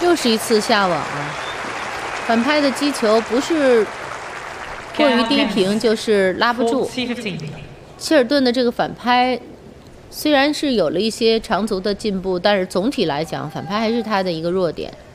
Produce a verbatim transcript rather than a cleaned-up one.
又是一次下网啊！反拍的击球不是过于低平，就是拉不住。希尔顿的这个反拍虽然是有了一些长足的进步，但是总体来讲，反拍还是他的一个弱点。